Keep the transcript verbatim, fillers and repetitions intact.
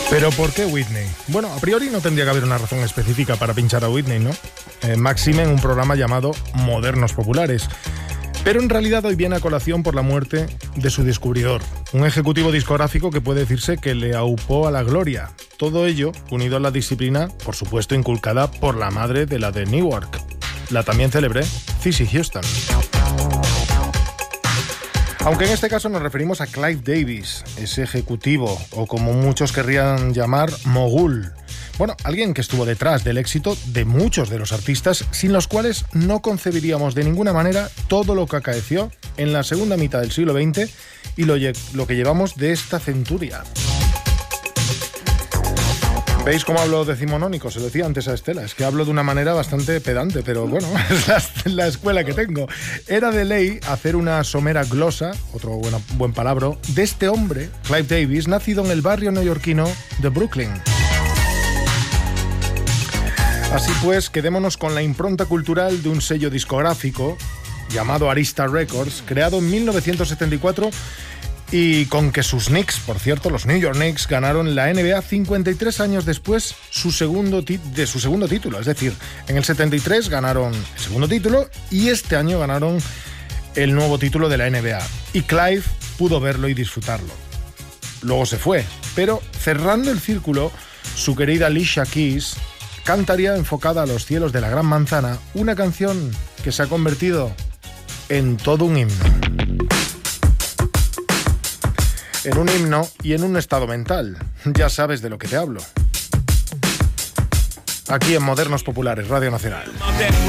¿Pero por qué Whitney? Bueno, a priori no tendría que haber una razón específica para pinchar a Whitney, ¿no? Eh, máxime en un programa llamado Modernos Populares. Pero en realidad hoy viene a colación por la muerte de su descubridor, un ejecutivo discográfico que puede decirse que le aupó a la gloria. Todo ello unido a la disciplina, por supuesto inculcada por la madre de la de Newark, la también célebre Cissy Houston. Aunque en este caso nos referimos a Clive Davis, ese ejecutivo, o como muchos querrían llamar, mogul. Bueno, alguien que estuvo detrás del éxito de muchos de los artistas sin los cuales no concebiríamos de ninguna manera todo lo que acaeció en la segunda mitad del siglo veinte y lo, lo que llevamos de esta centuria. ¿Veis cómo hablo decimonónico? Se lo decía antes a Estela, es que hablo de una manera bastante pedante, pero bueno, es la, la escuela que tengo. Era de ley hacer una somera glosa, otro buena, buen palabra, de este hombre, Clive Davis, nacido en el barrio neoyorquino de Brooklyn. Así pues, quedémonos con la impronta cultural de un sello discográfico llamado Arista Records, creado en mil novecientos setenta y cuatro y con que sus Knicks, por cierto, los New York Knicks, ganaron la N B A cincuenta y tres años después su segundo ti- de su segundo título. Es decir, en el setenta y tres ganaron el segundo título y este año ganaron el nuevo título de la N B A. Y Clive pudo verlo y disfrutarlo. Luego se fue, pero cerrando el círculo, su querida Alicia Keys cantaría enfocada a los cielos de la Gran Manzana una canción que se ha convertido en todo un himno. En un himno y en un estado mental. Ya sabes de lo que te hablo. Aquí en Modernos Populares, Radio Nacional.